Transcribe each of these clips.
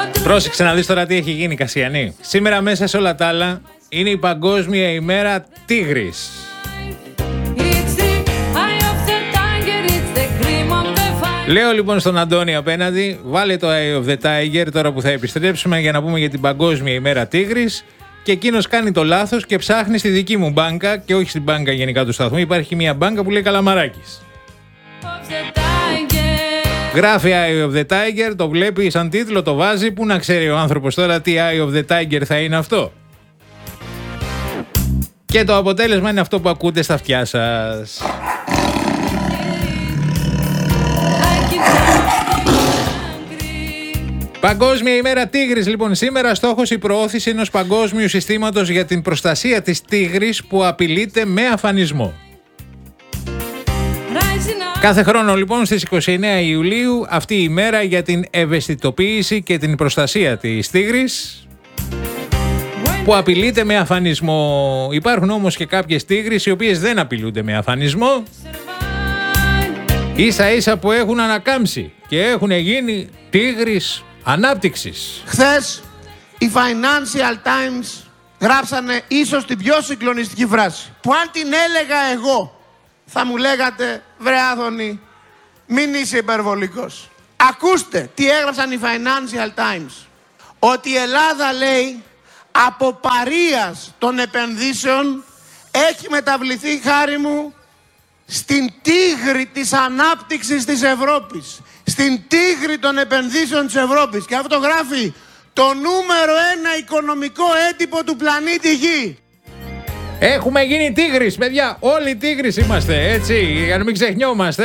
Πρόσεξε να δεις τώρα τι έχει γίνει, Κασιανή. Σήμερα μέσα σε όλα τα άλλα είναι η Παγκόσμια ημέρα Τίγρης. Λέω λοιπόν στον Αντώνη απέναντι, βάλε το Eye of the Tiger τώρα που θα επιστρέψουμε για να πούμε για την Παγκόσμια ημέρα Τίγρης. Και εκείνος κάνει το λάθος και ψάχνει στη δική μου μπάνκα και όχι στην μπάνκα γενικά του σταθμού. Υπάρχει μια μπάνκα που λέει Καλαμαράκης. Γράφει Eye of the Tiger, το βλέπει σαν τίτλο, το βάζει. Πού να ξέρει ο άνθρωπος τώρα τι Eye of the Tiger θα είναι αυτό. Και το αποτέλεσμα είναι αυτό που ακούτε στα αυτιά σας. Παγκόσμια ημέρα Τίγρης λοιπόν σήμερα, στόχος η προώθηση ενός παγκόσμιου συστήματος για την προστασία της τίγρης που απειλείται με αφανισμό. Κάθε χρόνο λοιπόν στις 29 Ιουλίου αυτή η ημέρα για την ευαισθητοποίηση και την προστασία της τίγρης που απειλείται με αφανισμό. Υπάρχουν όμως και κάποιες τίγρεις οι οποίες δεν απειλούνται με αφανισμό, ίσα ίσα που έχουν ανακάμψει και έχουν γίνει τίγρης ανάπτυξης. Χθες οι Financial Times γράψανε ίσως την πιο συγκλονιστική φράση που αν την έλεγα εγώ θα μου λέγατε βρε Άδωνη, μην είσαι υπερβολικός. Ακούστε τι έγραψαν οι Financial Times. Ότι η Ελλάδα, λέει, από παρείας των επενδύσεων έχει μεταβληθεί, χάρη μου, στην τίγρη της ανάπτυξης της Ευρώπης. Στην τίγρη των επενδύσεων της Ευρώπης. Και αυτό γράφει το νούμερο 1 οικονομικό έντυπο του πλανήτη Γη. Έχουμε γίνει τίγρης, παιδιά. Όλοι τίγρης είμαστε, έτσι, για να μην ξεχνιόμαστε.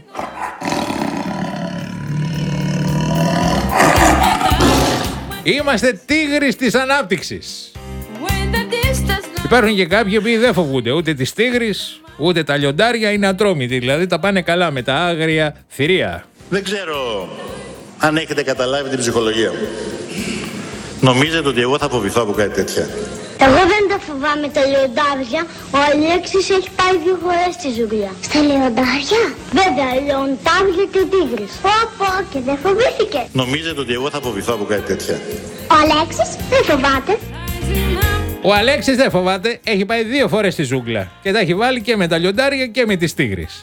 Είμαστε τίγρης της ανάπτυξης. Υπάρχουν και κάποιοι που δεν φοβούνται ούτε τις τίγρης, ούτε τα λιοντάρια, είναι ατρόμητοι. Δηλαδή τα πάνε καλά με τα άγρια θηρία. Δεν ξέρω αν έχετε καταλάβει την ψυχολογία μου. Νομίζετε ότι εγώ θα φοβηθώ από κάτι τέτοια? Εγώ δεν τα φοβάμαι τα λιοντάρια. Ο Αλέξης έχει πάει 2 φορές στη ζουγκλιά. Στα λιοντάρια? Βέβαια, λιοντάρια και τίγρης. Πω και δεν φοβήθηκε. Νομίζετε ότι εγώ θα φοβηθώ από κάτι τέτοια? Ο Αλέξης δεν φοβάται. Ο Αλέξης δεν φοβάται, έχει πάει 2 φορές στη ζούγκλα και τα έχει βάλει και με τα λιοντάρια και με τις τίγρης.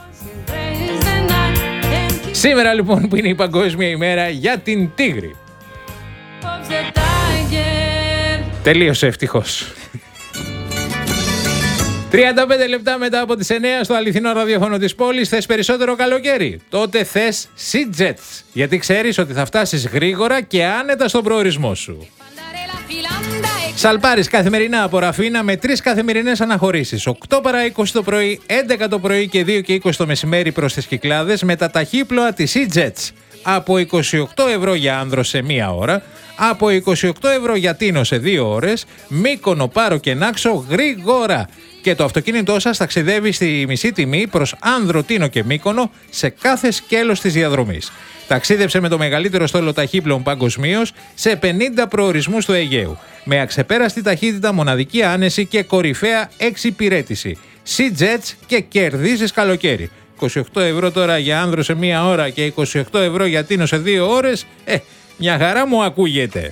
Σήμερα λοιπόν που είναι η Παγκόσμια ημέρα για την τίγρη. Τελείωσε ευτυχώς. 35 λεπτά μετά από τις 9 στο αληθινό ραδιόφωνο της πόλης. Θες περισσότερο καλοκαίρι? Τότε θες SeaJets, γιατί ξέρεις ότι θα φτάσεις γρήγορα και άνετα στον προορισμό σου. Σαλπάρεις καθημερινά από Ραφίνα με 3 καθημερινές αναχωρήσεις. 8 παρά 20 το πρωί, 11 το πρωί και 2 και 20 το μεσημέρι προς τις Κυκλάδες με τα ταχύπλοα της SeaJets. Από 28 ευρώ για Άνδρο σε 1 ώρα, από 28 ευρώ για Τίνο σε 2 ώρες, Μύκονο, Πάρο και Νάξο γρήγορα. Και το αυτοκίνητό σας ταξιδεύει στη μισή τιμή προς Άνδρο, Τίνο και Μύκονο σε κάθε σκέλος της διαδρομής. Ταξίδεψε με το μεγαλύτερο στόλο ταχύπλων παγκοσμίως σε 50 προορισμούς του Αιγαίου. Με αξεπέραστη ταχύτητα, μοναδική άνεση και κορυφαία εξυπηρέτηση. SeaJets και κερδίζεις καλοκαίρι. 28 ευρώ τώρα για Άνδρο σε 1 ώρα και 28 ευρώ για Τίνο σε 2 ώρες. Μια χαρά μου ακούγεται.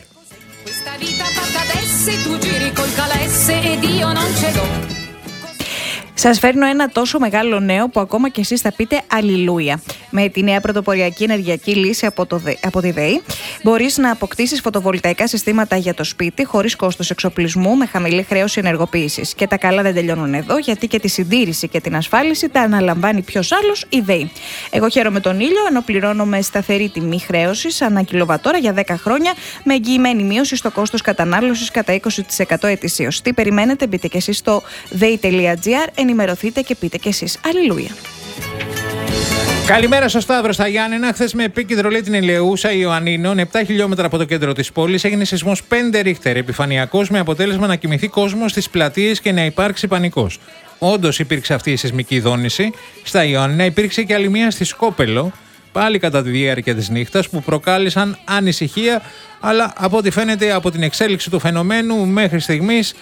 Σας φέρνω ένα τόσο μεγάλο νέο που ακόμα και εσείς θα πείτε αλληλούια. Με τη νέα πρωτοποριακή ενεργειακή λύση από τη ΔΕΗ μπορείς να αποκτήσεις φωτοβολταϊκά συστήματα για το σπίτι χωρίς κόστος εξοπλισμού, με χαμηλή χρέωση ενεργοποίησης. Και τα καλά δεν τελειώνουν εδώ, γιατί και τη συντήρηση και την ασφάλιση τα αναλαμβάνει ποιος άλλος? Η ΔΕΗ. Εγώ χαίρομαι τον ήλιο, ενώ πληρώνω με σταθερή τιμή χρέωσης ανά κιλοβατόρα για 10 χρόνια, με εγγυημένη μείωση στο κόστος κατανάλωσης κατά 20% ετησίως. Τι περιμένετε? Μπείτε και εσείς στο dei.gr, ενημερωθείτε και πείτε και εσείς αλληλούια. Καλημέρα στο Σταύρο στα Γιάννενα. Χθες με επίκεντρο, λέει, την Ελεούσα Ιωαννίνων, 7 χιλιόμετρα από το κέντρο της πόλης, έγινε σεισμός 5 ρίχτερ, επιφανειακός, με αποτέλεσμα να κοιμηθεί κόσμος στις πλατείες και να υπάρξει πανικός. Όντως υπήρξε αυτή η σεισμική δόνηση. Στα Ιωάννινα υπήρξε και άλλη μία στη Σκόπελο, πάλι κατά τη διάρκεια της νύχτας, που προκάλεσαν ανησυχία, αλλά από ό,τι φαίνεται από την εξέλιξη του φαινομένου μέχρι στιγμής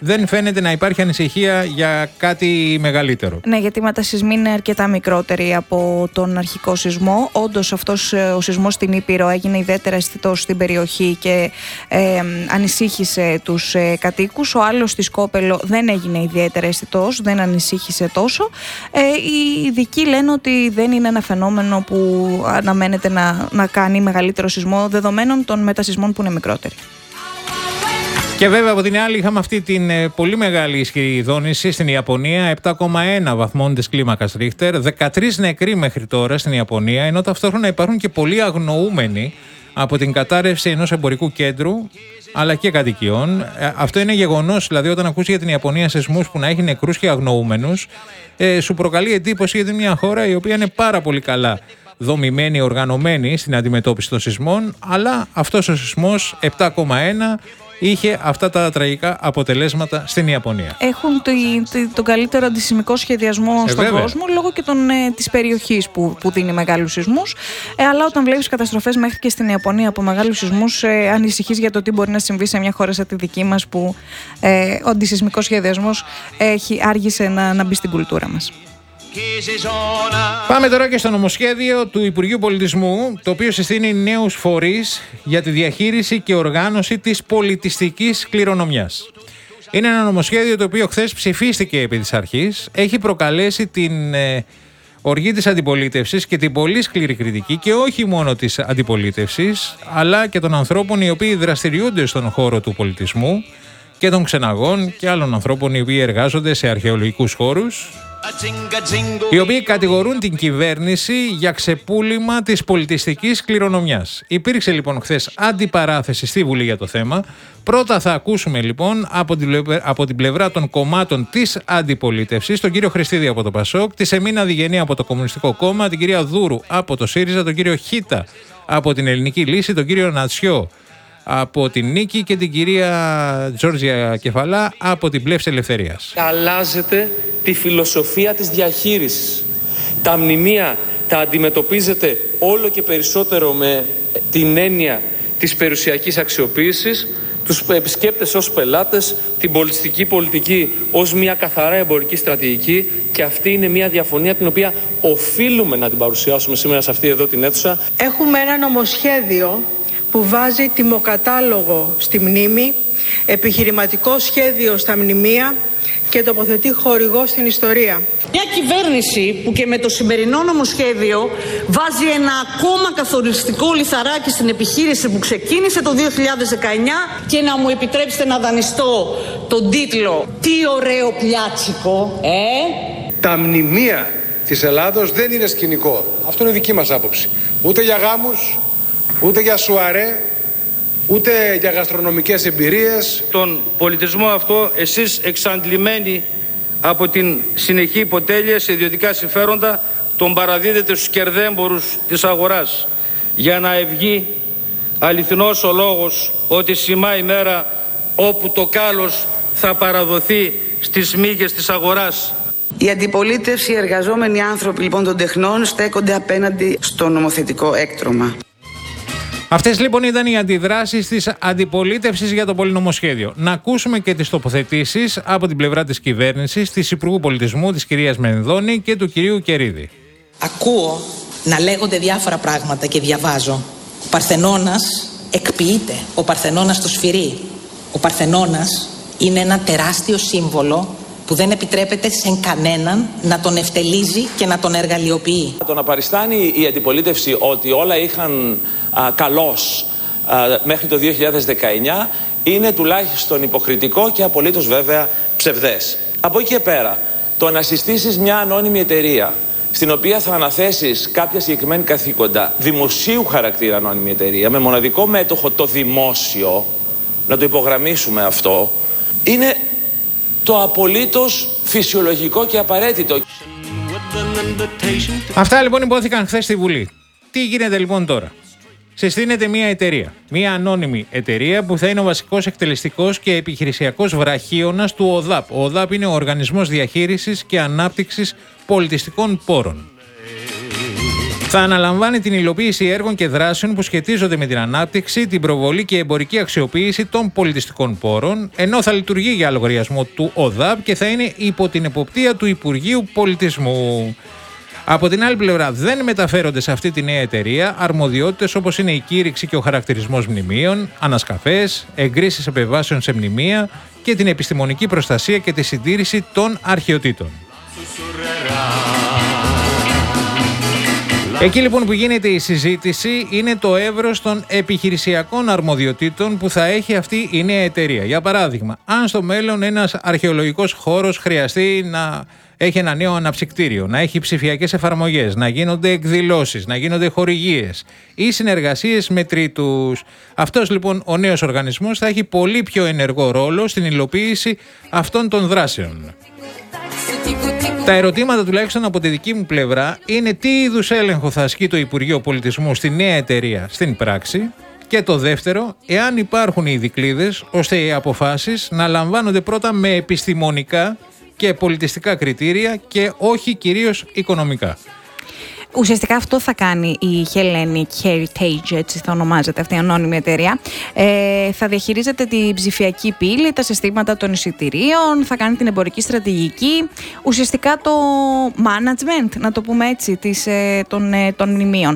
δεν φαίνεται να υπάρχει ανησυχία για κάτι μεγαλύτερο. Ναι, γιατί η μετασυσμή είναι αρκετά μικρότερη από τον αρχικό σεισμό. Όντως αυτός ο σεισμός στην Ήπειρο έγινε ιδιαίτερα αισθητός στην περιοχή και ανησύχησε τους κατοίκους. Ο άλλος στη Σκόπελο δεν έγινε ιδιαίτερα αισθητός, δεν ανησύχησε τόσο. Οι ειδικοί λένε ότι δεν είναι ένα φαινόμενο που αναμένεται να κάνει μεγαλύτερο σεισμό δεδομένων των μετασυσμών που είναι μικρότεροι. Και βέβαια από την άλλη είχαμε αυτή την πολύ μεγάλη ισχυρή δόνηση στην Ιαπωνία, 7,1 βαθμών της κλίμακας Ρίχτερ, 13 νεκροί μέχρι τώρα στην Ιαπωνία, ενώ ταυτόχρονα υπάρχουν και πολλοί αγνοούμενοι από την κατάρρευση ενός εμπορικού κέντρου αλλά και κατοικιών. Αυτό είναι γεγονός, δηλαδή όταν ακούς για την Ιαπωνία σεισμούς που να έχει νεκρούς και αγνοούμενους, σου προκαλεί εντύπωση γιατί είναι μια χώρα η οποία είναι πάρα πολύ καλά δομημένη, οργανωμένη στην αντιμετώπιση των σεισμών, αλλά αυτός ο σεισμός 7,1 είχε αυτά τα τραγικά αποτελέσματα στην Ιαπωνία. Έχουν τον καλύτερο αντισεισμικό σχεδιασμό στον κόσμο, λόγω και της περιοχής που δίνει μεγάλους σεισμούς. Αλλά όταν βλέπεις καταστροφές μέχρι και στην Ιαπωνία από μεγάλους σεισμούς, ανησυχείς για το τι μπορεί να συμβεί σε μια χώρα σαν τη δική μας, που ο αντισεισμικός σχεδιασμός άργησε να μπει στην κουλτούρα μας. Πάμε τώρα και στο νομοσχέδιο του Υπουργείου Πολιτισμού, το οποίο συστήνει νέους φορείς για τη διαχείριση και οργάνωση της πολιτιστικής κληρονομιάς. Είναι ένα νομοσχέδιο το οποίο χθες ψηφίστηκε επί της αρχής, έχει προκαλέσει την οργή της αντιπολίτευσης και την πολύ σκληρή κριτική, και όχι μόνο της αντιπολίτευσης, αλλά και των ανθρώπων οι οποίοι δραστηριούνται στον χώρο του πολιτισμού και των ξεναγών και άλλων ανθρώπων οι οποίοι εργάζονται σε αρχαιολογικούς χώρους, οι οποίοι κατηγορούν την κυβέρνηση για ξεπούλημα της πολιτιστικής κληρονομιάς. Υπήρξε λοιπόν χθες αντιπαράθεση στη Βουλή για το θέμα. Πρώτα θα ακούσουμε λοιπόν από την πλευρά των κομμάτων της αντιπολίτευσης τον κύριο Χριστίδη από το Πασόκ, τη Σεμίνα Διγενή από το Κομμουνιστικό Κόμμα, την κυρία Δούρου από το ΣΥΡΙΖΑ, τον κύριο Χίτα από την Ελληνική Λύση, τον κύριο Νατσιό από την Νίκη και την κυρία Τζόρτζια Κεφαλά από την Πλεύση Ελευθερίας. Αλλάζετε τη φιλοσοφία της διαχείρισης. Τα μνημεία τα αντιμετωπίζετε όλο και περισσότερο με την έννοια της περιουσιακής αξιοποίησης, τους επισκέπτες ως πελάτες, την πολιτιστική πολιτική ως μια καθαρά εμπορική στρατηγική, και αυτή είναι μια διαφωνία την οποία οφείλουμε να την παρουσιάσουμε σήμερα σε αυτή εδώ την αίθουσα. Έχουμε ένα νομοσχέδιο που βάζει τιμοκατάλογο στη μνήμη, επιχειρηματικό σχέδιο στα μνημεία και τοποθετεί χορηγό στην ιστορία. Μια κυβέρνηση που και με το σημερινό νομοσχέδιο βάζει ένα ακόμα καθοριστικό λιθαράκι στην επιχείρηση που ξεκίνησε το 2019, και να μου επιτρέψετε να δανειστώ τον τίτλο «Τι ωραίο πλιάτσικο, Τα μνημεία της Ελλάδος δεν είναι σκηνικό. Αυτό είναι δική μας άποψη. Ούτε για γάμους, ούτε για σουαρέ, ούτε για γαστρονομικές εμπειρίες. Τον πολιτισμό αυτό εσείς, εξαντλημένοι από την συνεχή υποτέλεια σε ιδιωτικά συμφέροντα, τον παραδίδετε στους κερδέμπορους της αγοράς, για να ευγεί αληθινός ο λόγος ότι σημά η μέρα όπου το κάλος θα παραδοθεί στις μύγες της αγοράς. Η αντιπολίτευση, οι εργαζόμενοι άνθρωποι λοιπόν των τεχνών, στέκονται απέναντι στο νομοθετικό έκτρωμα. Αυτές λοιπόν ήταν οι αντιδράσεις της αντιπολίτευσης για το πολυνομοσχέδιο. Να ακούσουμε και τις τοποθετήσεις από την πλευρά της κυβέρνησης, της Υπουργού Πολιτισμού, της κυρίας Μενδώνη και του κυρίου Κερίδη. Ακούω να λέγονται διάφορα πράγματα και διαβάζω. Ο Παρθενώνας εκποιείται, ο Παρθενώνας το σφυρί. Ο Παρθενώνας είναι ένα τεράστιο σύμβολο που δεν επιτρέπεται σε κανέναν να τον ευτελίζει και να τον εργαλειοποιεί. Το να παριστάνει η αντιπολίτευση ότι όλα είχαν καλώς μέχρι το 2019 είναι τουλάχιστον υποκριτικό και απολύτως βέβαια ψευδές. Από εκεί και πέρα, το να συστήσεις μια ανώνυμη εταιρεία στην οποία θα αναθέσεις κάποια συγκεκριμένη καθήκοντα, δημοσίου χαρακτήρα ανώνυμη εταιρεία, με μοναδικό μέτοχο το δημόσιο, να το υπογραμμίσουμε αυτό, είναι το απολύτως φυσιολογικό και απαραίτητο. Αυτά λοιπόν υπόθηκαν χθες στη Βουλή. Τι γίνεται λοιπόν τώρα? Συστήνεται μια εταιρεία, μια ανώνυμη εταιρεία που θα είναι ο βασικός εκτελεστικός και επιχειρησιακός βραχίωνας του ΟΔΑΠ. Ο ΟΔΑΠ είναι ο Οργανισμός Διαχείρισης και Ανάπτυξης Πολιτιστικών Πόρων. Θα αναλαμβάνει την υλοποίηση έργων και δράσεων που σχετίζονται με την ανάπτυξη, την προβολή και εμπορική αξιοποίηση των πολιτιστικών πόρων, ενώ θα λειτουργεί για λογαριασμό του ΟΔΑΠ και θα είναι υπό την εποπτεία του Υπουργείου Πολιτισμού. Από την άλλη πλευρά, δεν μεταφέρονται σε αυτή τη νέα εταιρεία αρμοδιότητες όπως είναι η κήρυξη και ο χαρακτηρισμός μνημείων, ανασκαφές, εγκρίσεις επεμβάσεων σε μνημεία και την επιστημονική προστασία και τη συντήρηση των αρχαιοτήτων. Εκεί λοιπόν που γίνεται η συζήτηση είναι το εύρος των επιχειρησιακών αρμοδιοτήτων που θα έχει αυτή η νέα εταιρεία. Για παράδειγμα, αν στο μέλλον ένας αρχαιολογικός χώρος χρειαστεί να έχει ένα νέο αναψυκτήριο, να έχει ψηφιακές εφαρμογές, να γίνονται εκδηλώσεις, να γίνονται χορηγίες ή συνεργασίες με τρίτους. Αυτός λοιπόν ο νέος οργανισμός θα έχει πολύ πιο ενεργό ρόλο στην υλοποίηση αυτών των δράσεων. Τα ερωτήματα τουλάχιστον από τη δική μου πλευρά είναι τι είδους έλεγχο θα ασκεί το Υπουργείο Πολιτισμού στη νέα εταιρεία στην πράξη και το δεύτερο, εάν υπάρχουν οι δικλείδες ώστε οι αποφάσεις να λαμβάνονται πρώτα με επιστημονικά και πολιτιστικά κριτήρια και όχι κυρίως οικονομικά. Ουσιαστικά αυτό θα κάνει η Hellenic Heritage, έτσι θα ονομάζεται αυτή η ανώνυμη εταιρεία. Θα διαχειρίζεται την ψηφιακή πύλη, τα συστήματα των εισιτηρίων, θα κάνει την εμπορική στρατηγική, ουσιαστικά το management, να το πούμε έτσι, των μνημείων.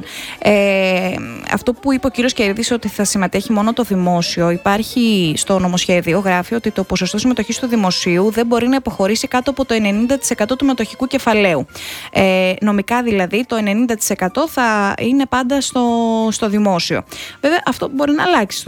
Αυτό που είπε ο κύριος Κερδής, ότι θα συμμετέχει μόνο το δημόσιο, υπάρχει στο νομοσχέδιο, γράφει ότι το ποσοστό συμμετοχής του δημοσίου δεν μπορεί να υποχωρήσει κάτω από το 90% του μετοχικού κεφαλαίου. Νομικά δηλαδή το 90% θα είναι πάντα στο δημόσιο. Βέβαια αυτό μπορεί να αλλάξει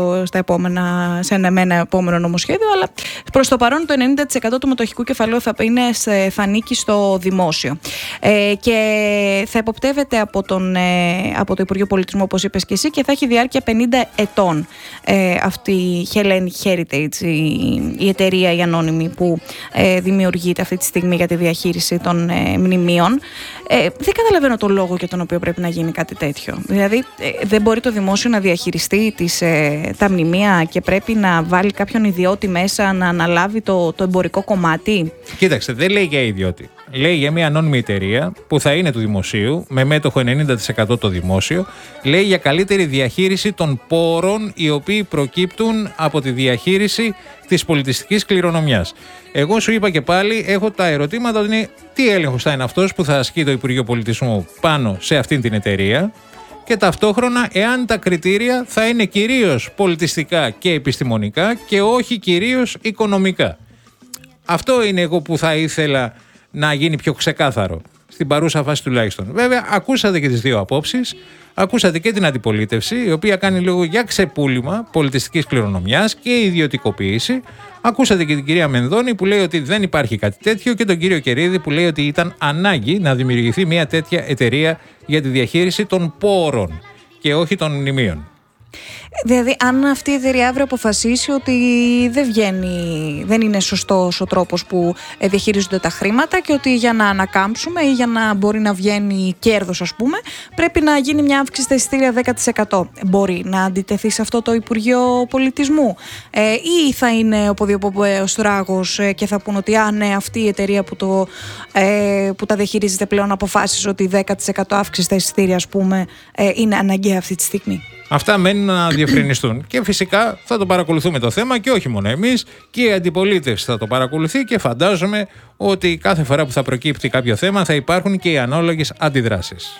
σε ένα επόμενο νομοσχέδιο, αλλά προς το παρόν το 90% του μετοχικού κεφαλαίου θα ανήκει στο δημόσιο. Και θα εποπτεύεται από το Υπουργείο Πολιτισμού, όπως είπες και εσύ, και θα έχει διάρκεια 50 ετών αυτή η Hellenic Heritage, η εταιρεία η ανώνυμη που δημιουργείται αυτή τη στιγμή για τη διαχείριση των μνημείων. Δεν καταλαβαίνω το λόγο για τον οποίο πρέπει να γίνει κάτι τέτοιο. Δηλαδή, δεν μπορεί το δημόσιο να διαχειριστεί τα μνημεία και πρέπει να βάλει κάποιον ιδιώτη μέσα να αναλάβει το εμπορικό κομμάτι. Κοίταξε, δεν λέει για ιδιώτη. Λέει για μια ανώνυμη εταιρεία που θα είναι του δημοσίου, με μέτοχο 90% το δημόσιο. Λέει για καλύτερη διαχείριση των πόρων οι οποίοι προκύπτουν από τη διαχείριση της πολιτιστικής κληρονομιάς. Εγώ σου είπα και πάλι, έχω τα ερωτήματα ότι είναι τι έλεγχος θα είναι αυτός που θα ασκεί το Υπουργείο Πολιτισμού πάνω σε αυτήν την εταιρεία και ταυτόχρονα εάν τα κριτήρια θα είναι κυρίως πολιτιστικά και επιστημονικά και όχι κυρίως οικονομικά. Αυτό είναι εγώ που θα ήθελα να γίνει πιο ξεκάθαρο, στην παρούσα φάση τουλάχιστον. Βέβαια, ακούσατε και τις δύο απόψεις. Ακούσατε και την αντιπολίτευση, η οποία κάνει λόγο για ξεπούλημα πολιτιστικής κληρονομιάς και ιδιωτικοποίηση. Ακούσατε και την κυρία Μενδώνη που λέει ότι δεν υπάρχει κάτι τέτοιο και τον κύριο Κερίδη που λέει ότι ήταν ανάγκη να δημιουργηθεί μια τέτοια εταιρεία για τη διαχείριση των πόρων και όχι των μνημείων. Δηλαδή, αν αυτή η εταιρεία αύριο αποφασίσει ότι δεν είναι σωστός ο τρόπος που διαχειρίζονται τα χρήματα και ότι για να ανακάμψουμε ή για να μπορεί να βγαίνει κέρδος, ας πούμε, πρέπει να γίνει μια αύξηση στα εισιτήρια 10%. Μπορεί να αντιτεθεί σε αυτό το Υπουργείο Πολιτισμού ή θα είναι ο τράγος και θα πούν ότι ναι, αυτή η εταιρεία που τα διαχειρίζεται πλέον αποφάσισε ότι 10% αύξηση στα εισιτήρια, ας πούμε, είναι αναγκαία αυτή τη στιγμή. Αυτά μένουν να διευκρινιστούν. Και φυσικά θα το παρακολουθούμε το θέμα και όχι μόνο εμείς, και η αντιπολίτευση θα το παρακολουθεί και φαντάζομαι ότι κάθε φορά που θα προκύπτει κάποιο θέμα θα υπάρχουν και οι ανάλογες αντιδράσεις.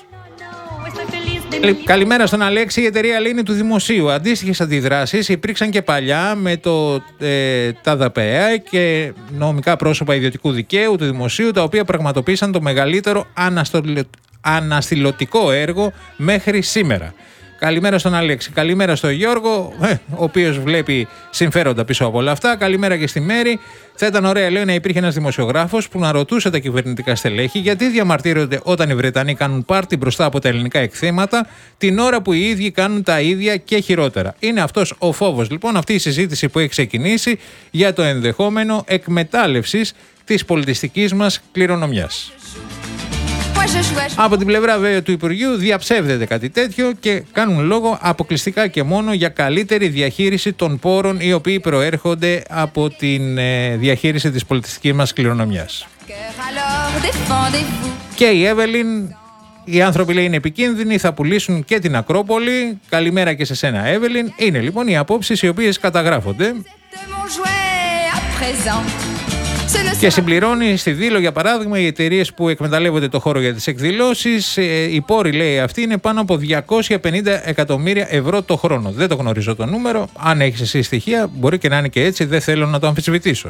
Καλημέρα στον Αλέξη. Η εταιρεία λέει είναι του δημοσίου. Αντίστοιχες αντιδράσεις υπήρξαν και παλιά με τα ΔΠΕΑ και νομικά πρόσωπα ιδιωτικού δικαίου του δημοσίου, τα οποία πραγματοποίησαν το μεγαλύτερο αναστηλωτικό έργο μέχρι σήμερα. Καλημέρα στον Αλέξη. Καλημέρα στον Γιώργο, ο οποίος βλέπει συμφέροντα πίσω από όλα αυτά. Καλημέρα και στη Μέρη. Θα ήταν ωραία, λέει, να υπήρχε ένας δημοσιογράφος που να ρωτούσε τα κυβερνητικά στελέχη γιατί διαμαρτύρονται όταν οι Βρετανοί κάνουν πάρτι μπροστά από τα ελληνικά εκθέματα, την ώρα που οι ίδιοι κάνουν τα ίδια και χειρότερα. Είναι αυτός ο φόβος, λοιπόν, αυτή η συζήτηση που έχει ξεκινήσει για το ενδεχόμενο εκμετάλλευσης της πολιτιστικής μας κληρονομιάς. Από την πλευρά βέβαια του Υπουργείου διαψεύδεται κάτι τέτοιο και κάνουν λόγο αποκλειστικά και μόνο για καλύτερη διαχείριση των πόρων οι οποίοι προέρχονται από την διαχείριση της πολιτιστικής μας κληρονομιάς. Και η Εύελιν Οι άνθρωποι, λέει, είναι επικίνδυνοι, θα πουλήσουν και την Ακρόπολη. Καλημέρα και σε σένα, Εύελιν. Είναι λοιπόν οι απόψεις οι οποίες καταγράφονται. Και συμπληρώνει στη Δήλο, για παράδειγμα, οι εταιρείες που εκμεταλλεύονται το χώρο για τις εκδηλώσεις, οι πόροι, λέει, αυτοί είναι πάνω από 250 εκατομμύρια ευρώ το χρόνο. Δεν το γνωρίζω το νούμερο. Αν έχεις εσύ στοιχεία, μπορεί και να είναι και έτσι, δεν θέλω να το αμφισβητήσω.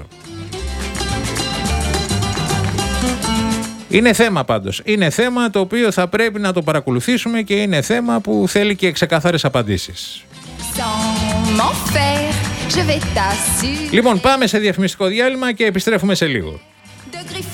Είναι θέμα πάντως. Είναι θέμα το οποίο θα πρέπει να το παρακολουθήσουμε και είναι θέμα που θέλει και ξεκάθαρες απαντήσεις. Λοιπόν, πάμε σε διαφημιστικό διάλειμμα και επιστρέφουμε σε λίγο.